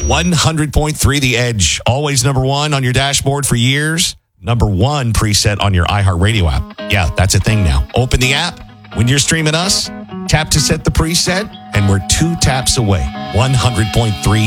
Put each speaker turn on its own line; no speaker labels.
100.3 The Edge. Always number one on your dashboard for years. Number one preset on your iHeartRadio app. Yeah, that's a thing now. Open the app. When you're streaming us, tap to set the preset, and we're 2 taps away. 100.3